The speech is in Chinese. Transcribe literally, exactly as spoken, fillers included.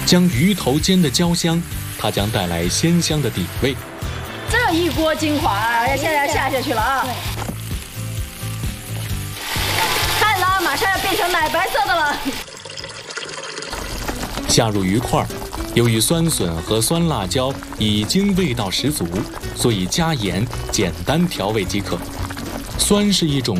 将鱼头煎得焦香，它将带来鲜香的底味。 这一锅精华现在下下去了啊！看了，马上要变成奶白色的了。 下入鱼块，由于酸笋和酸辣椒已经味道十足，所以加盐简单调味即可。酸是一种